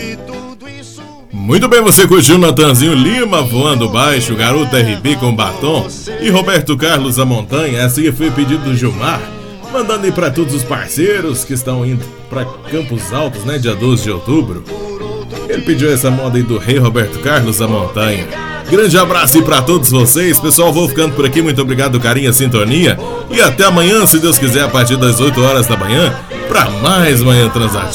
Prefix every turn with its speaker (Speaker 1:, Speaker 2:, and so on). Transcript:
Speaker 1: Muito bem, você curtiu Natanzinho Lima voando baixo, Garoto RB com batom e Roberto Carlos A Montanha. Essa foi pedido do Gilmar, mandando aí pra todos os parceiros que estão indo pra Campos Altos, né, dia 12 de outubro. Ele pediu essa moda aí do rei Roberto Carlos A Montanha. Grande abraço aí pra todos vocês, pessoal. Vou ficando por aqui, muito obrigado, carinho, sintonia. E até amanhã, se Deus quiser, a partir das 8 horas da manhã, pra mais Manhã Transativa.